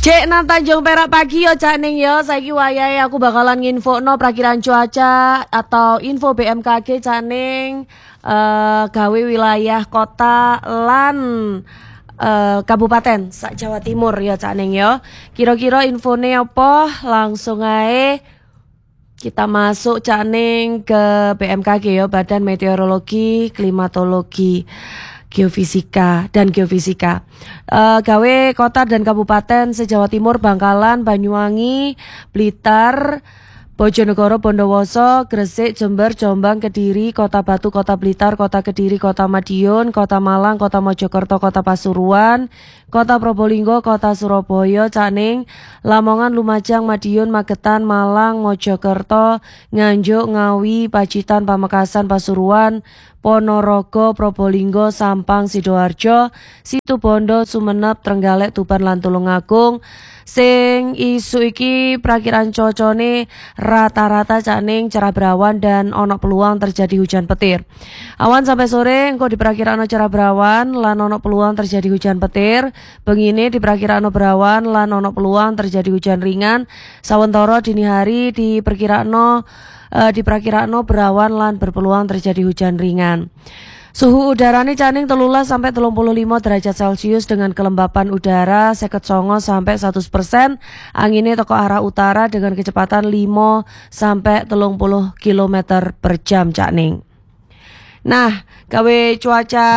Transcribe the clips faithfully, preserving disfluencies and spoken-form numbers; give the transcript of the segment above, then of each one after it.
Cek nang Tanjung Perak pagi yo Cak Ning yo. Saiki wayahe aku bakalan nginfono prakiran cuaca atau info B M K G Cak Ning uh, gawe wilayah kota lan uh, kabupaten sak Jawa Timur ya Cak Ning yo. Kira-kira infone apa? Langsung ae kita masuk Cak Ning ke B M K G yo, Badan Meteorologi, Klimatologi, Geofisika dan Geofisika. Uh, gawe kota dan kabupaten se-Jawa Timur, Bangkalan, Banyuwangi, Blitar, Bojonegoro, Bondowoso, Gresik, Jember, Jombang, Kediri, Kota Batu, Kota Blitar, Kota Kediri, Kota Madiun, Kota Malang, Kota Mojokerto, Kota Pasuruan, Kota Probolinggo, Kota Surabaya, Cak Ning, Lamongan, Lumajang, Madiun, Magetan, Malang, Mojokerto, Nganjuk, Ngawi, Pacitan, Pamekasan, Pasuruan, Ponorogo, Probolinggo, Sampang, Sidoarjo, Situbondo, Sumenep, Trenggalek, Tuban lan Tulungagung. Sing isu iki prakiran cocone rata-rata Cak Ning cerah berawan dan ono peluang terjadi hujan petir. Awan sampai sore engko diperkirakan cerah berawan lan ono peluang terjadi hujan petir. Bengine diperkirakan berawan lan ono peluang terjadi hujan ringan. Sawentara dini hari diperkirakan uh, diperkirakan berawan lan berpeluang terjadi hujan ringan. Suhu udara nih Cak Ning telulas sampai telung puluh lima derajat Celcius dengan kelembapan udara seket songo sampai seratus persen. Anginnya toko arah utara dengan kecepatan lima sampai telung puluh kilometer per jam Cak Ning. Nah, gawe cuaca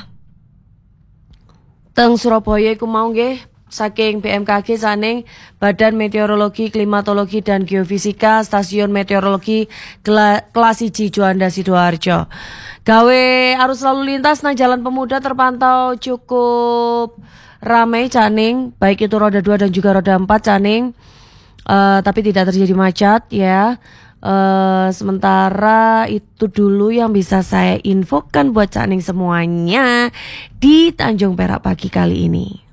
teng Surabaya iku mau nggih saking B M K G Cak Ning, Badan Meteorologi, Klimatologi dan Geofisika, Stasiun Meteorologi Kelas siji Juanda Sidoarjo. Gawe arus lalu lintas nang Jalan Pemuda terpantau cukup ramai Cak Ning, baik itu roda dua dan juga roda empat Cak Ning. Uh, tapi tidak terjadi macet ya. Uh, sementara itu dulu yang bisa saya infokan buat Cak Ning semuanya di Tanjung Perak pagi kali ini.